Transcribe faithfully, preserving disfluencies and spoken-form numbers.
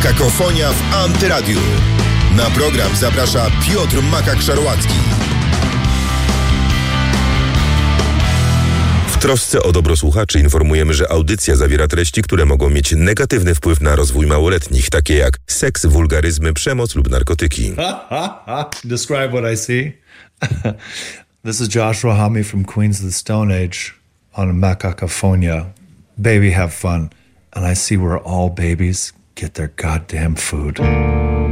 Kakofonia w Antyradiu. Na program zaprasza Piotr Makak-Szarłacki. W trosce o dobro słuchaczy informujemy, że audycja zawiera treści, które mogą mieć negatywny wpływ na rozwój małoletnich, takie jak seks, wulgaryzmy, przemoc lub narkotyki. Describe what I see. This is Joshua Homme from Queens of the Stone Age on Makakaphonia. Baby, have fun. And I see where all babies get their goddamn food.